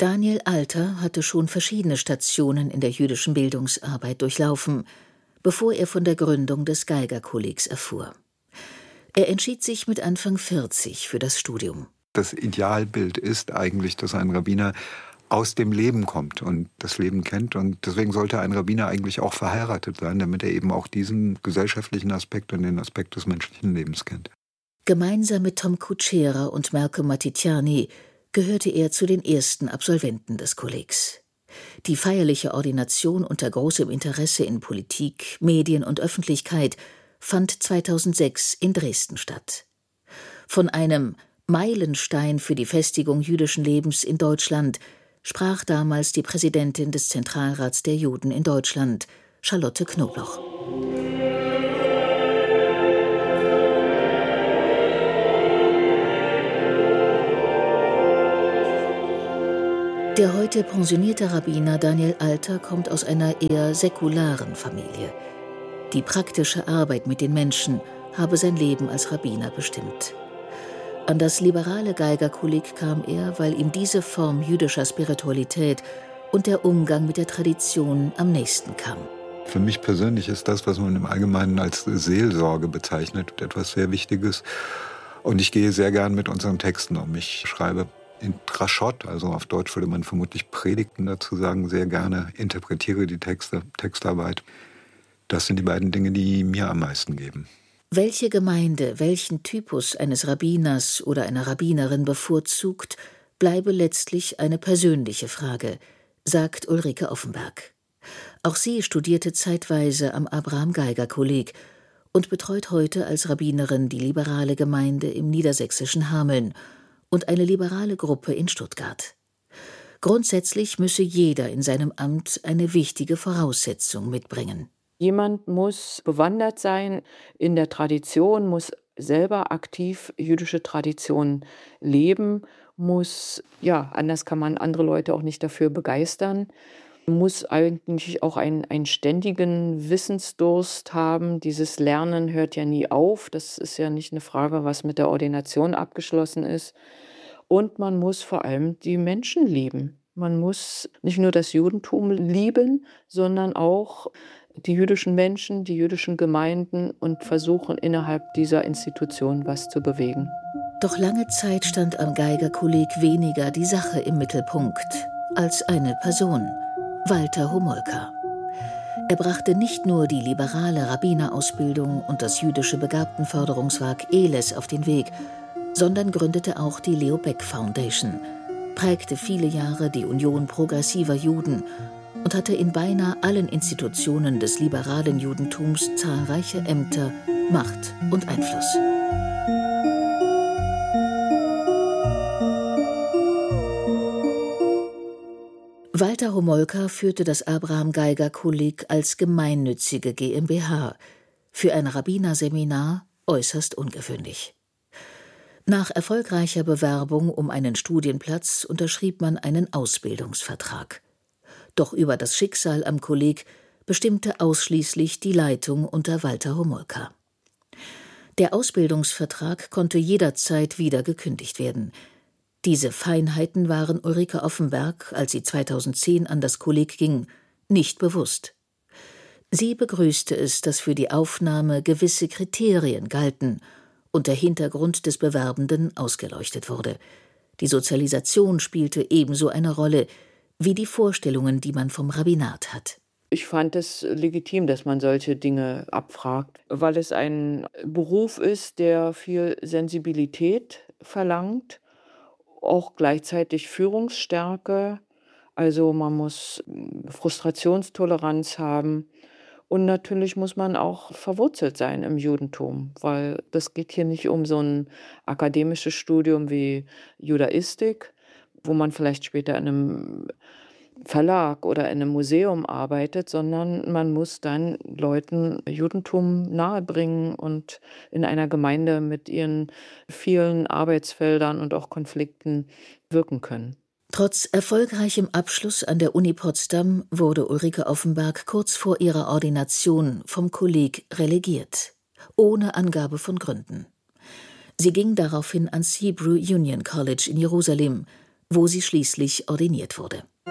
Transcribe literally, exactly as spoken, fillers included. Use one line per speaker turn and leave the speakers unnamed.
Daniel Alter hatte schon verschiedene Stationen in der jüdischen Bildungsarbeit durchlaufen, bevor er von der Gründung des Geiger-Kollegs erfuhr. Er entschied sich mit Anfang vierzig für das Studium.
Das Idealbild ist eigentlich, dass ein Rabbiner aus dem Leben kommt und das Leben kennt. Und deswegen sollte ein Rabbiner eigentlich auch verheiratet sein, damit er eben auch diesen gesellschaftlichen Aspekt und den Aspekt des menschlichen Lebens kennt.
Gemeinsam mit Tom Kuchera und Malcolm Matitiani gehörte er zu den ersten Absolventen des Kollegs. Die feierliche Ordination unter großem Interesse in Politik, Medien und Öffentlichkeit fand zweitausendsechs in Dresden statt. Von einem Meilenstein für die Festigung jüdischen Lebens in Deutschland sprach damals die Präsidentin des Zentralrats der Juden in Deutschland, Charlotte Knobloch. Der heute pensionierte Rabbiner Daniel Alter kommt aus einer eher säkularen Familie. Die praktische Arbeit mit den Menschen habe sein Leben als Rabbiner bestimmt. An das liberale Geiger-Kolleg kam er, weil ihm diese Form jüdischer Spiritualität und der Umgang mit der Tradition am nächsten kam.
Für mich persönlich ist das, was man im Allgemeinen als Seelsorge bezeichnet, etwas sehr Wichtiges. Und ich gehe sehr gern mit unseren Texten um. Ich schreibe in Draschot, also auf Deutsch würde man vermutlich Predigten dazu sagen, sehr gerne, interpretiere die Texte, Textarbeit. Das sind die beiden Dinge, die mir am meisten geben.
Welche Gemeinde welchen Typus eines Rabbiners oder einer Rabbinerin bevorzugt, bleibe letztlich eine persönliche Frage, sagt Ulrike Offenberg. Auch sie studierte zeitweise am Abraham-Geiger-Kolleg und betreut heute als Rabbinerin die liberale Gemeinde im niedersächsischen Hameln und eine liberale Gruppe in Stuttgart. Grundsätzlich müsse jeder in seinem Amt eine wichtige Voraussetzung mitbringen.
Jemand muss bewandert sein in der Tradition, muss selber aktiv jüdische Tradition leben, muss, ja, anders kann man andere Leute auch nicht dafür begeistern, muss eigentlich auch einen, einen ständigen Wissensdurst haben. Dieses Lernen hört ja nie auf. Das ist ja nicht eine Frage, was mit der Ordination abgeschlossen ist. Und man muss vor allem die Menschen lieben. Man muss nicht nur das Judentum lieben, sondern auch die jüdischen Menschen, die jüdischen Gemeinden und versuchen, innerhalb dieser Institution was zu bewegen.
Doch lange Zeit stand am Geiger-Kolleg weniger die Sache im Mittelpunkt als eine Person, Walter Homolka. Er brachte nicht nur die liberale Rabbinerausbildung und das jüdische Begabtenförderungswerk Eles auf den Weg, sondern gründete auch die Leo Baeck Foundation, prägte viele Jahre die Union progressiver Juden und hatte in beinahe allen Institutionen des liberalen Judentums zahlreiche Ämter, Macht und Einfluss. Walter Homolka führte das Abraham-Geiger-Kolleg als gemeinnützige GmbH, für ein Rabbinerseminar äußerst ungewöhnlich. Nach erfolgreicher Bewerbung um einen Studienplatz unterschrieb man einen Ausbildungsvertrag. Doch über das Schicksal am Kolleg bestimmte ausschließlich die Leitung unter Walter Homolka. Der Ausbildungsvertrag konnte jederzeit wieder gekündigt werden. Diese Feinheiten waren Ulrike Offenberg, als sie zweitausendzehn an das Kolleg ging, nicht bewusst. Sie begrüßte es, dass für die Aufnahme gewisse Kriterien galten und der Hintergrund des Bewerbenden ausgeleuchtet wurde. Die Sozialisation spielte ebenso eine Rolle wie die Vorstellungen, die man vom Rabbinat hat.
Ich fand es legitim, dass man solche Dinge abfragt, weil es ein Beruf ist, der viel Sensibilität verlangt, auch gleichzeitig Führungsstärke. Also man muss Frustrationstoleranz haben und natürlich muss man auch verwurzelt sein im Judentum, weil das geht hier nicht um so ein akademisches Studium wie Judaistik, wo man vielleicht später in einem Verlag oder in einem Museum arbeitet, sondern man muss dann Leuten Judentum nahebringen und in einer Gemeinde mit ihren vielen Arbeitsfeldern und auch Konflikten wirken können.
Trotz erfolgreichem Abschluss an der Uni Potsdam wurde Ulrike Offenberg kurz vor ihrer Ordination vom Kolleg relegiert, ohne Angabe von Gründen. Sie ging daraufhin ans Hebrew Union College in Jerusalem, wo sie schließlich ordiniert wurde.